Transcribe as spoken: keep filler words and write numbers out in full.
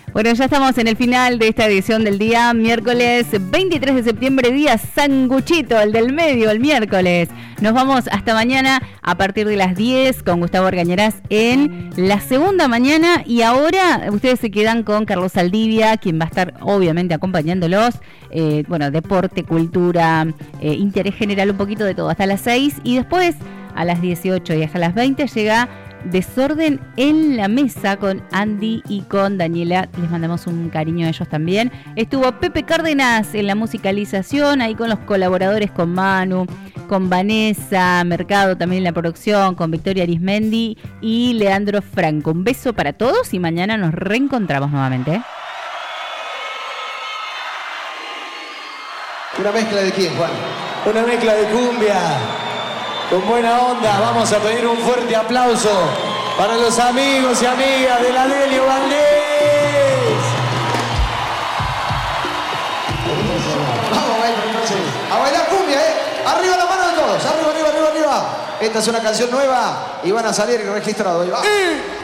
Bueno, ya estamos en el final de esta edición del día, miércoles veintitrés de septiembre, día sanguchito, el del medio, el miércoles. Nos vamos hasta mañana a partir de las diez con Gustavo Argañarás en la segunda mañana. Y ahora ustedes se quedan con Carlos Saldivia, quien va a estar obviamente acompañándolos. Eh, bueno, deporte, cultura, eh, interés general, un poquito de todo, hasta las seis. Y después, a las dieciocho y hasta las veinte, llega Desorden en la Mesa con Andy y con Daniela. Les mandamos un cariño a ellos también. Estuvo Pepe Cárdenas en la musicalización, ahí con los colaboradores, con Manu, con Vanessa Mercado también en la producción, con Victoria Arismendi y Leandro Franco. Un beso para todos y mañana nos reencontramos nuevamente. ¿Una mezcla de quién, Juan? Una mezcla de cumbia. Con buena onda, vamos a pedir un fuerte aplauso para los amigos y amigas de la Delio Valdés. Vamos a bailar entonces. A bailar cumbia, ¿eh? Arriba la mano de todos. Arriba, arriba, arriba, arriba. Esta es una canción nueva y van a salir registrados. Ahí va.